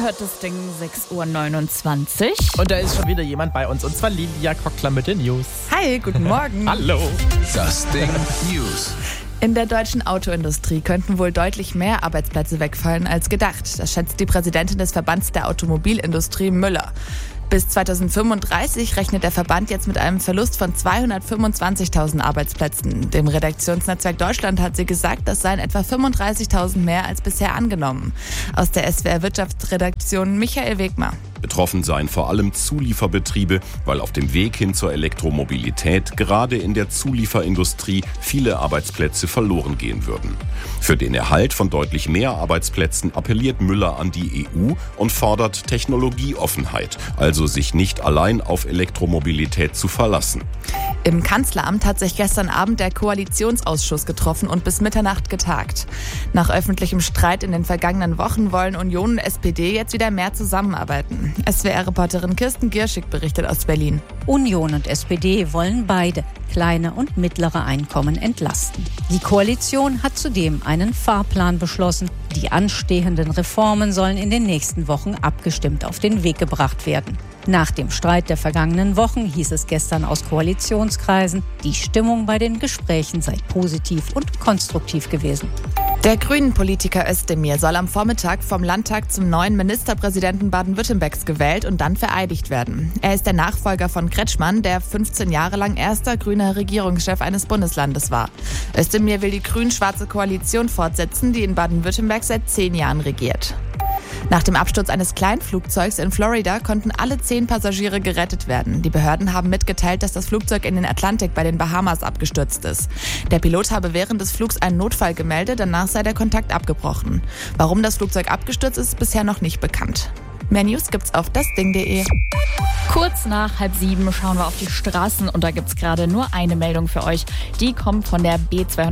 hört das Ding 6:29 Uhr. Und da ist schon wieder jemand bei uns, und zwar Lilia Kockler mit den News. Hi, guten Morgen. Hallo. Das Ding News. In der deutschen Autoindustrie könnten wohl deutlich mehr Arbeitsplätze wegfallen als gedacht. Das schätzt die Präsidentin des Verbands der Automobilindustrie Müller. Bis 2035 rechnet der Verband jetzt mit einem Verlust von 225.000 Arbeitsplätzen. Dem Redaktionsnetzwerk Deutschland hat sie gesagt, das seien etwa 35.000 mehr als bisher angenommen. Aus der SWR Wirtschaftsredaktion Michael Wegmar. Betroffen seien vor allem Zulieferbetriebe, weil auf dem Weg hin zur Elektromobilität gerade in der Zulieferindustrie viele Arbeitsplätze verloren gehen würden. Für den Erhalt von deutlich mehr Arbeitsplätzen appelliert Müller an die EU und fordert Technologieoffenheit, also sich nicht allein auf Elektromobilität zu verlassen. Im Kanzleramt hat sich gestern Abend der Koalitionsausschuss getroffen und bis Mitternacht getagt. Nach öffentlichem Streit in den vergangenen Wochen wollen Union und SPD jetzt wieder mehr zusammenarbeiten. SWR-Reporterin Kirsten Gierschig berichtet aus Berlin. Union und SPD wollen beide kleine und mittlere Einkommen entlasten. Die Koalition hat zudem einen Fahrplan beschlossen. Die anstehenden Reformen sollen in den nächsten Wochen abgestimmt auf den Weg gebracht werden. Nach dem Streit der vergangenen Wochen hieß es gestern aus Koalitionskreisen, die Stimmung bei den Gesprächen sei positiv und konstruktiv gewesen. Der Grünen-Politiker Özdemir soll am Vormittag vom Landtag zum neuen Ministerpräsidenten Baden-Württembergs gewählt und dann vereidigt werden. Er ist der Nachfolger von Kretschmann, der 15 Jahre lang erster grüner Regierungschef eines Bundeslandes war. Özdemir will die grün-schwarze Koalition fortsetzen, die in Baden-Württemberg seit 10 Jahren regiert. Nach dem Absturz eines Kleinflugzeugs in Florida konnten alle 10 Passagiere gerettet werden. Die Behörden haben mitgeteilt, dass das Flugzeug in den Atlantik bei den Bahamas abgestürzt ist. Der Pilot habe während des Flugs einen Notfall gemeldet, danach sei der Kontakt abgebrochen. Warum das Flugzeug abgestürzt ist bisher noch nicht bekannt. Mehr News gibt's auf dasding.de. Kurz nach 6:30 schauen wir auf die Straßen und da gibt's gerade nur eine Meldung für euch. Die kommt von der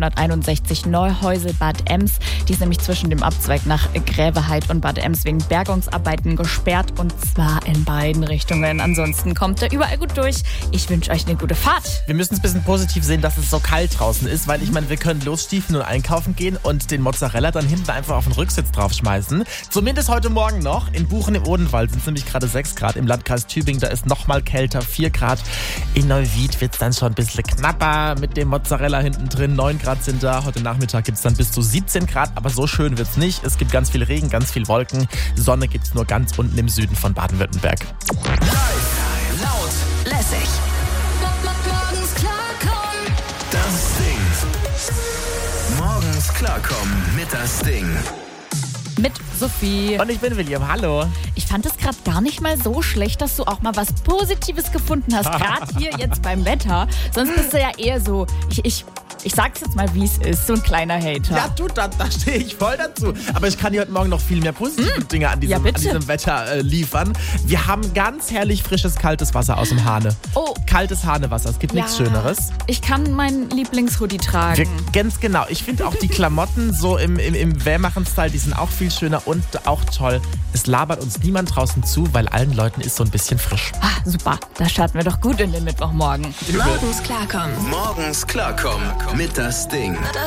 B261 Neuhäusel-Bad Ems. Die ist nämlich zwischen dem Abzweig nach Gräveheid und Bad Ems wegen Bergungsarbeiten gesperrt und zwar in beiden Richtungen. Ansonsten kommt ihr überall gut durch. Ich wünsche euch eine gute Fahrt. Wir müssen es ein bisschen positiv sehen, dass es so kalt draußen ist, weil ich meine, wir können losstiefeln und einkaufen gehen und den Mozzarella dann hinten einfach auf den Rücksitz draufschmeißen. Zumindest heute Morgen noch. In Buchen im Odenwald sind es nämlich gerade 6 Grad. Im Landkreis Tübingen, da ist noch mal kälter, 4 Grad. In Neuwied wird es dann schon ein bisschen knapper mit dem Mozzarella hinten drin. 9 Grad sind da. Heute Nachmittag gibt es dann bis zu 17 Grad, aber so schön wird es nicht. Es gibt ganz viel Regen, ganz viel Wolken. Sonne gibt es nur ganz unten im Süden von Baden-Württemberg. Live, laut, lässig. Morgens klarkommen. Das Ding. Morgens klarkommen mit das Ding. Mit Sophie. Und ich bin William. Hallo. Ich fand es gerade gar nicht mal so schlecht, dass du auch mal was Positives gefunden hast. Gerade hier jetzt beim Wetter. Sonst bist du ja eher so, ich sag's jetzt mal, wie es ist, so ein kleiner Hater. Ja, du, da stehe ich voll dazu. Aber ich kann dir heute Morgen noch viel mehr positive Dinge an diesem Wetter liefern. Wir haben ganz herrlich frisches, kaltes Wasser aus dem Hahne. Oh. Kaltes Hahnewasser, es gibt nichts Schöneres. Ich kann meinen Lieblingshoodie tragen. Ganz genau. Ich finde auch die Klamotten so im Wellmachen-Style, die sind auch viel schöner und auch toll. Es labert uns niemand draußen zu, weil allen Leuten ist so ein bisschen frisch. Ah, super. Da starten wir doch gut in den Mittwochmorgen. Morgens klarkommen. Morgens klarkommen mit das Ding.